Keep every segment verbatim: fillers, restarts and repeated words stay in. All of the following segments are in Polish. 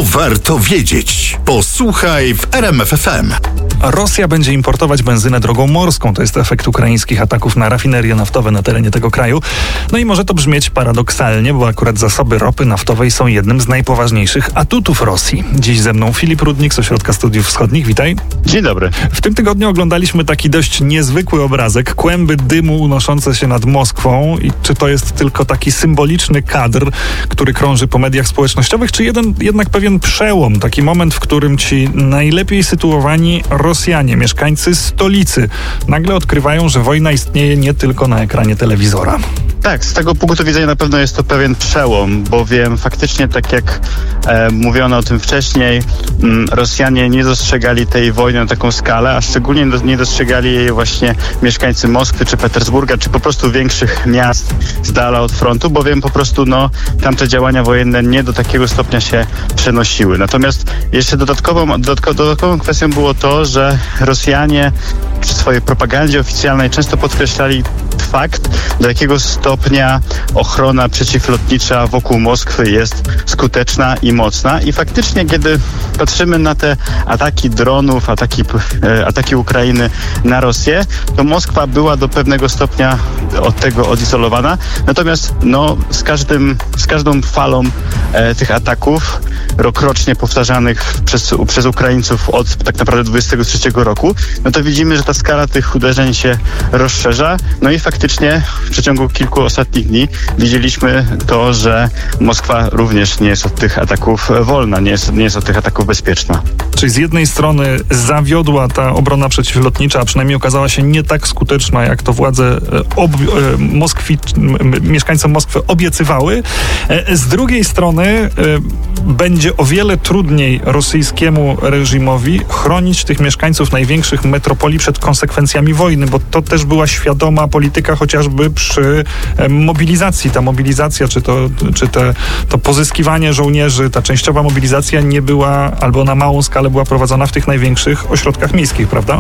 To warto wiedzieć. Posłuchaj w R M F F M. Rosja będzie importować benzynę drogą morską. To jest efekt ukraińskich ataków na rafinerie naftowe na terenie tego kraju. No i może to brzmieć paradoksalnie, bo akurat zasoby ropy naftowej są jednym z najpoważniejszych atutów Rosji. Dziś ze mną Filip Rudnik z Ośrodka Studiów Wschodnich. Witaj. Dzień dobry. W tym tygodniu oglądaliśmy taki dość niezwykły obrazek. Kłęby dymu unoszące się nad Moskwą. I czy to jest tylko taki symboliczny kadr, który krąży po mediach społecznościowych, czy jeden, jednak pewien przełom, taki moment, w którym ci najlepiej sytuowani Rosjanie, mieszkańcy stolicy, nagle odkrywają, że wojna istnieje nie tylko na ekranie telewizora. Tak, z tego punktu widzenia na pewno jest to pewien przełom, bowiem faktycznie, tak jak e, mówiono o tym wcześniej, m, Rosjanie nie dostrzegali tej wojny na taką skalę, a szczególnie do, nie dostrzegali jej właśnie mieszkańcy Moskwy czy Petersburga, czy po prostu większych miast z dala od frontu, bowiem po prostu no, tamte działania wojenne nie do takiego stopnia się przenosiły. Natomiast jeszcze dodatkową, dodatko, dodatkową kwestią było to, że Rosjanie przy swojej propagandzie oficjalnej często podkreślali fakt, do jakiego stopnia ochrona przeciwlotnicza wokół Moskwy jest skuteczna i mocna. I faktycznie, kiedy patrzymy na te ataki dronów, ataki, e, ataki Ukrainy na Rosję, to Moskwa była do pewnego stopnia od tego odizolowana. Natomiast no, z, każdym, z każdą falą e, tych ataków rokrocznie powtarzanych przez, przez Ukraińców od tak naprawdę dwudziestego trzeciego roku, no to widzimy, że ta skala tych uderzeń się rozszerza. No i faktycznie w przeciągu kilku ostatnich dni widzieliśmy to, że Moskwa również nie jest od tych ataków wolna, nie jest, nie jest od tych ataków bezpieczna. Czyli z jednej strony zawiodła ta obrona przeciwlotnicza, a przynajmniej okazała się nie tak skuteczna, jak to władze ob, Moskwi, mieszkańcom Moskwy obiecywały. Z drugiej strony będzie o wiele trudniej rosyjskiemu reżimowi chronić tych mieszkańców największych metropolii przed konsekwencjami wojny, bo to też była świadoma polityka chociażby przy mobilizacji. Ta mobilizacja, czy to, czy te, to pozyskiwanie żołnierzy, ta częściowa mobilizacja nie była, albo na małą skalę była prowadzona w tych największych ośrodkach miejskich, prawda?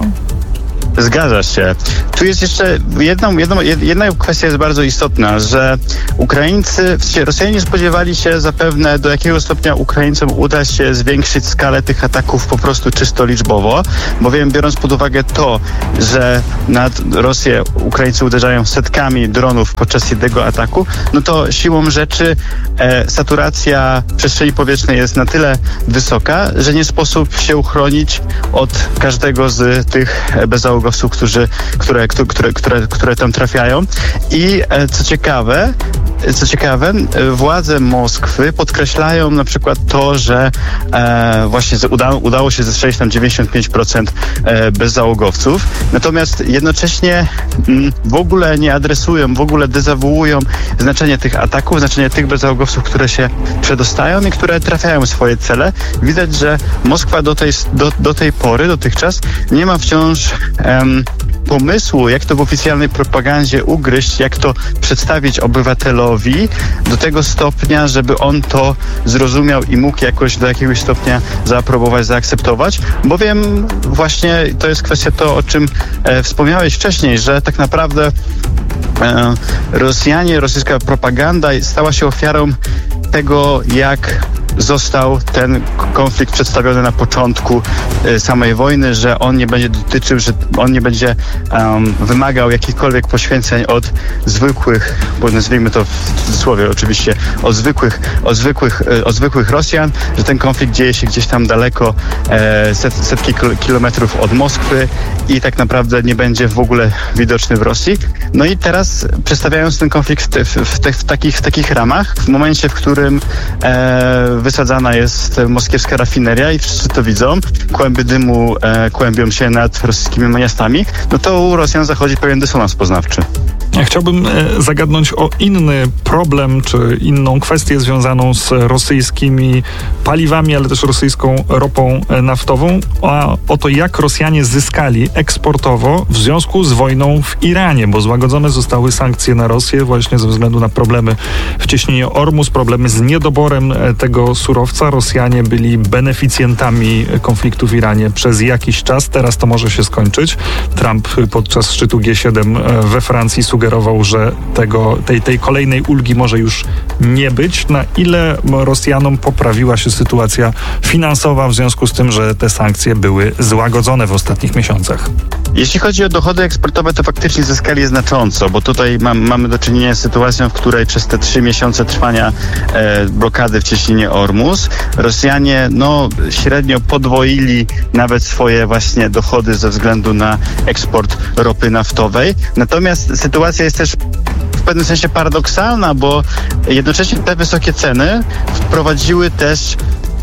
Zgadza się. Tu jest jeszcze jedną, jedną, jedna kwestia jest bardzo istotna, że Ukraińcy, Rosjanie spodziewali się zapewne, do jakiego stopnia Ukraińcom uda się zwiększyć skalę tych ataków po prostu czysto liczbowo, bowiem biorąc pod uwagę to, że nad Rosję Ukraińcy uderzają setkami dronów podczas jednego ataku, no to siłą rzeczy e, saturacja przestrzeni powietrznej jest na tyle wysoka, że nie sposób się uchronić od każdego z tych bezzałogowców, którzy, które, które, które, które tam trafiają. I e, co ciekawe, Co ciekawe, władze Moskwy podkreślają na przykład to, że e, właśnie uda, udało się zestrzelić tam dziewięćdziesiąt pięć procent e, bezzałogowców, natomiast jednocześnie m, w ogóle nie adresują, w ogóle dezawuują znaczenie tych ataków, znaczenie tych bezzałogowców, które się przedostają i które trafiają w swoje cele. Widać, że Moskwa do tej, do, do tej pory, dotychczas nie ma wciąż em, pomysłu, jak to w oficjalnej propagandzie ugryźć, jak to przedstawić obywatelowi do tego stopnia, żeby on to zrozumiał i mógł jakoś do jakiegoś stopnia zaaprobować, zaakceptować, bowiem właśnie to jest kwestia to, o czym e, wspomniałeś wcześniej, że tak naprawdę e, Rosjanie, rosyjska propaganda stała się ofiarą tego, jak został ten konflikt przedstawiony na początku y, samej wojny, że on nie będzie dotyczył, że on nie będzie um, wymagał jakichkolwiek poświęceń od zwykłych, bo nazwijmy to w cudzysłowie oczywiście, od zwykłych, od zwykłych, y, od zwykłych Rosjan, że ten konflikt dzieje się gdzieś tam daleko, e, set, setki kilometrów od Moskwy i tak naprawdę nie będzie w ogóle widoczny w Rosji. No i teraz przedstawiając ten konflikt w, w, w, w, takich, w takich ramach, w momencie, w którym e, wysadzana jest moskiewska rafineria i wszyscy to widzą, kłęby dymu e, kłębią się nad rosyjskimi miastami, no to u Rosjan zachodzi pewien dysonans poznawczy. Ja chciałbym zagadnąć o inny problem, czy inną kwestię związaną z rosyjskimi paliwami, ale też rosyjską ropą naftową, a o to, jak Rosjanie zyskali eksportowo w związku z wojną w Iranie, bo złagodzone zostały sankcje na Rosję właśnie ze względu na problemy w cieśninie Ormus, problemy z niedoborem tego surowca. Rosjanie byli beneficjentami konfliktu w Iranie przez jakiś czas. Teraz to może się skończyć. Trump podczas szczytu G siedem we Francji sugeruje, sugerował, że tego, tej, tej kolejnej ulgi może już nie być. Na ile Rosjanom poprawiła się sytuacja finansowa w związku z tym, że te sankcje były złagodzone w ostatnich miesiącach? Jeśli chodzi o dochody eksportowe, to faktycznie zyskali znacząco, bo tutaj mam, mamy do czynienia z sytuacją, w której przez te trzy miesiące trwania e, blokady w cieśninie Ormus Rosjanie no, średnio podwoili nawet swoje właśnie dochody ze względu na eksport ropy naftowej. Natomiast sytuacja jest też w pewnym sensie paradoksalna, bo jednocześnie te wysokie ceny wprowadziły też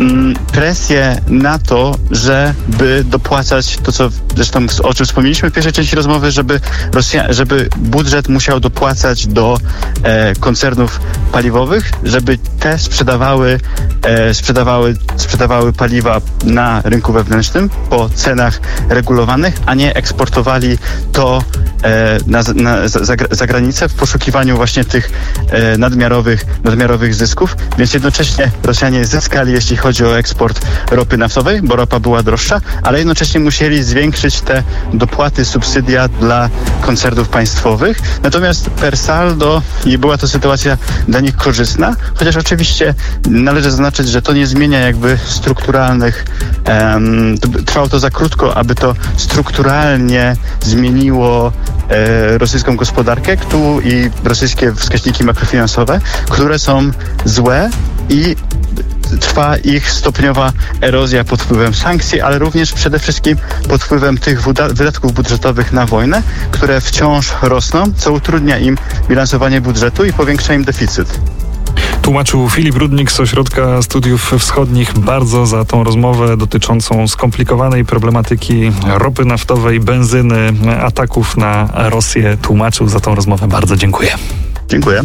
presję na to, żeby dopłacać to, co zresztą o czym wspomnieliśmy w pierwszej części rozmowy, żeby, Rosja, żeby budżet musiał dopłacać do e, koncernów paliwowych, żeby te sprzedawały, e, sprzedawały, sprzedawały paliwa na rynku wewnętrznym po cenach regulowanych, a nie eksportowali to e, na, na, za, za granicę w poszukiwaniu właśnie tych e, nadmiarowych, nadmiarowych zysków, więc jednocześnie Rosjanie zyskali, jeśli chodzi chodzi o eksport ropy naftowej, bo ropa była droższa, ale jednocześnie musieli zwiększyć te dopłaty, subsydia dla koncernów państwowych. Natomiast per saldo nie była to sytuacja dla nich korzystna, chociaż oczywiście należy zaznaczyć, że to nie zmienia jakby strukturalnych, um, trwało to za krótko, aby to strukturalnie zmieniło e, rosyjską gospodarkę ktu, i rosyjskie wskaźniki makrofinansowe, które są złe i trwa ich stopniowa erozja pod wpływem sankcji, ale również przede wszystkim pod wpływem tych wydatków budżetowych na wojnę, które wciąż rosną, co utrudnia im bilansowanie budżetu i powiększa im deficyt. Tłumaczył Filip Rudnik z Ośrodka Studiów Wschodnich. Bardzo za tą rozmowę dotyczącą skomplikowanej problematyki ropy naftowej, benzyny, ataków na Rosję. Tłumaczył za tą rozmowę. Bardzo dziękuję. Dziękuję.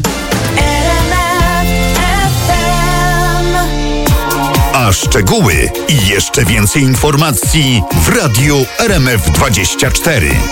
A szczegóły i jeszcze więcej informacji w Radiu R M F dwadzieścia cztery.